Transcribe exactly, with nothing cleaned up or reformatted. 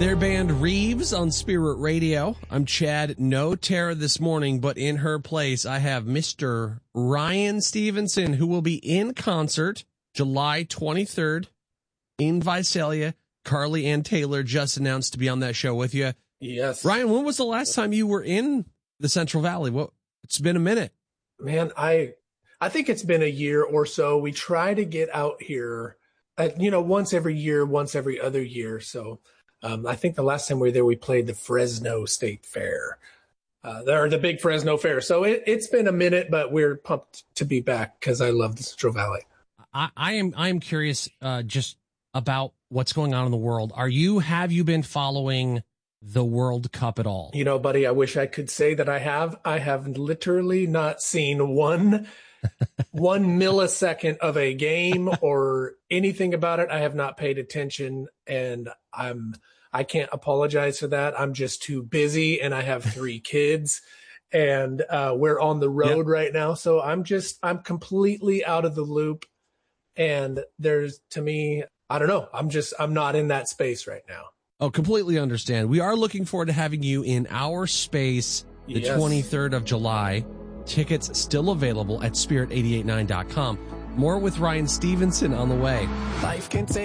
Their band Reeves on Spirit Radio. I'm Chad. No Tara this morning, but in her place, I have Mister Ryan Stevenson, who will be in concert July twenty-third in Visalia. Carly Ann Taylor just announced to be on that show with you. Yes. Ryan, when was the last time you were in the Central Valley? Well, it's been a minute. Man, I I think it's been a year or so. We try to get out here, uh, you know, once every year, once every other year. So um, I think the last time we were there, we played the Fresno State Fair, uh, or the big Fresno Fair. So it, it's been a minute, but we're pumped to be back because I love the Central Valley. I, I am I am curious uh, just about what's going on in the world. Are you have you been following the World Cup at all? You know, buddy, I wish I could say that I have. I have literally not seen one one millisecond of a game or anything about it. I have not paid attention, and I'm I can't apologize for that. I'm just too busy, and I have three kids, and uh, we're on the road yep. right now. So I'm just I'm completely out of the loop, and there's to me, I don't know. I'm just I'm not in that space right now. Oh, completely understand. We are looking forward to having you in our space the yes. twenty-third of July. Tickets still available at spirit eight eight nine dot com. More with Ryan Stevenson on the way. Life can take